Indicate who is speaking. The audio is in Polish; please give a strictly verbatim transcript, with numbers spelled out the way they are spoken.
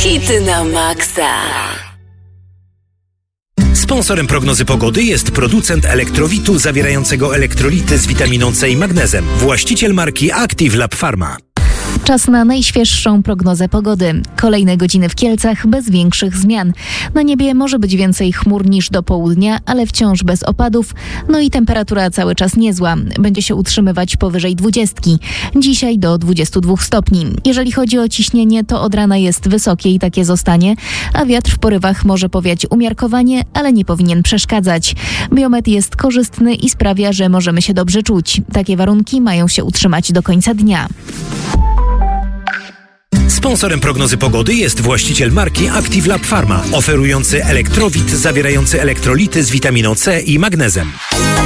Speaker 1: Hity na maksa.
Speaker 2: Sponsorem prognozy pogody jest producent elektrowitu zawierającego elektrolity z witaminą C i magnezem. Właściciel marki Active Lab Pharma.
Speaker 3: Czas na najświeższą prognozę pogody. Kolejne godziny w Kielcach bez większych zmian. Na niebie może być więcej chmur niż do południa, ale wciąż bez opadów. No i temperatura cały czas niezła. Będzie się utrzymywać powyżej dwudziestki. Dzisiaj do dwudziestu dwóch stopni. Jeżeli chodzi o ciśnienie, to od rana jest wysokie i takie zostanie, a wiatr w porywach może powiać umiarkowanie, ale nie powinien przeszkadzać. Biometr jest korzystny i sprawia, że możemy się dobrze czuć. Takie warunki mają się utrzymać do końca dnia.
Speaker 2: Sponsorem prognozy pogody jest właściciel marki Active Lab Pharma, oferujący elektrowit zawierający elektrolity z witaminą C i magnezem.